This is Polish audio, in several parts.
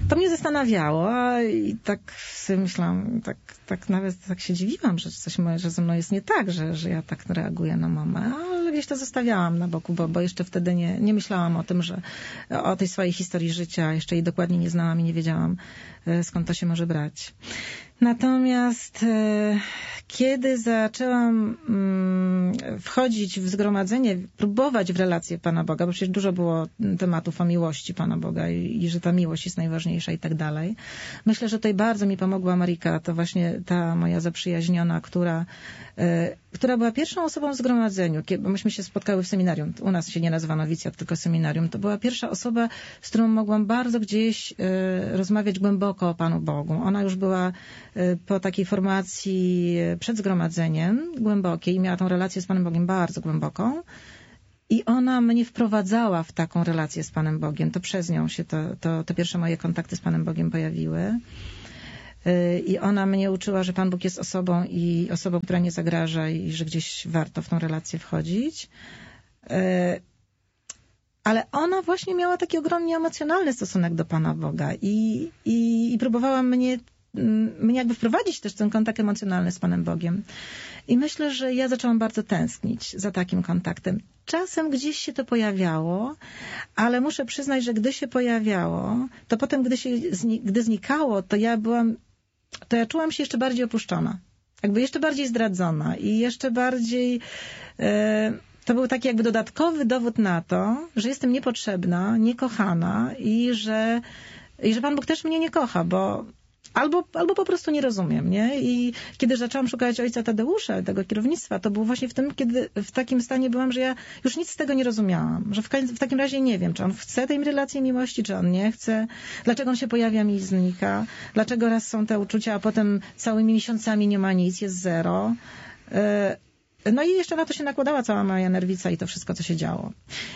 To mnie zastanawiało, i tak sobie myślałam, tak nawet tak się dziwiłam, że coś że ze mną jest nie tak, że ja tak reaguję na mamę, ale gdzieś to zostawiałam na boku, bo jeszcze wtedy nie myślałam o tym, że o tej swojej historii życia, jeszcze jej dokładnie nie znałam i nie wiedziałam, skąd to się może brać. Natomiast kiedy zaczęłam wchodzić w zgromadzenie, próbować w relację Pana Boga, bo przecież dużo było tematów o miłości Pana Boga i że ta miłość jest najważniejsza i tak dalej. Myślę, że tutaj bardzo mi pomogła Marika, to właśnie ta moja zaprzyjaźniona, która była pierwszą osobą w zgromadzeniu, bo myśmy się spotkały w seminarium. U nas się nie nazywa nowicjat, tylko seminarium. To była pierwsza osoba, z którą mogłam bardzo gdzieś rozmawiać głęboko o Panu Bogu. Ona już była po takiej formacji przed zgromadzeniem głębokiej i miała tą relację z Panem Bogiem bardzo głęboką. I ona mnie wprowadzała w taką relację z Panem Bogiem. To przez nią się te pierwsze moje kontakty z Panem Bogiem pojawiły. I ona mnie uczyła, że Pan Bóg jest osobą i osobą, która nie zagraża i że gdzieś warto w tą relację wchodzić. Ale ona właśnie miała taki ogromnie emocjonalny stosunek do Pana Boga i próbowała mnie jakby wprowadzić też w ten kontakt emocjonalny z Panem Bogiem. I myślę, że ja zaczęłam bardzo tęsknić za takim kontaktem. Czasem gdzieś się to pojawiało, ale muszę przyznać, że gdy się pojawiało, to potem, gdy znikało, to ja czułam się jeszcze bardziej opuszczona. Jakby jeszcze bardziej zdradzona i jeszcze bardziej... To był taki jakby dodatkowy dowód na to, że jestem niepotrzebna, niekochana i że Pan Bóg też mnie nie kocha, bo albo po prostu nie rozumiem, nie? I kiedy zaczęłam szukać ojca Tadeusza, tego kierownictwa, to było właśnie w tym, kiedy w takim stanie byłam, że ja już nic z tego nie rozumiałam. Że w takim razie nie wiem, czy on chce tej relacji miłości, czy on nie chce. Dlaczego on się pojawia mi i znika. Dlaczego raz są te uczucia, a potem całymi miesiącami nie ma nic, jest zero. No i jeszcze na to się nakładała cała moja nerwica i to wszystko, co się działo.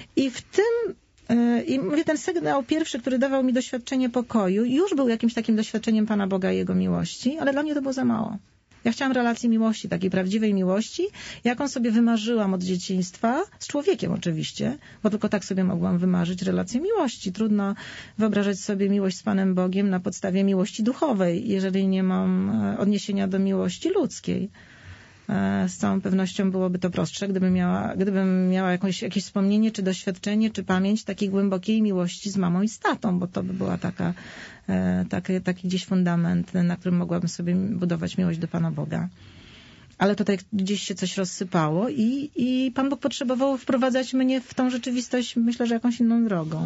I mówię, ten sygnał pierwszy, który dawał mi doświadczenie pokoju, już był jakimś takim doświadczeniem Pana Boga i Jego miłości, ale dla mnie to było za mało. Ja chciałam relacji miłości, takiej prawdziwej miłości, jaką sobie wymarzyłam od dzieciństwa, z człowiekiem oczywiście, bo tylko tak sobie mogłam wymarzyć relację miłości. Trudno wyobrażać sobie miłość z Panem Bogiem na podstawie miłości duchowej, jeżeli nie mam odniesienia do miłości ludzkiej. Z całą pewnością byłoby to prostsze, gdybym miała jakieś wspomnienie, czy doświadczenie, czy pamięć takiej głębokiej miłości z mamą i z tatą, bo to by była taki gdzieś fundament, na którym mogłabym sobie budować miłość do Pana Boga. Ale tutaj gdzieś się coś rozsypało i Pan Bóg potrzebował wprowadzać mnie w tą rzeczywistość, myślę, że jakąś inną drogą.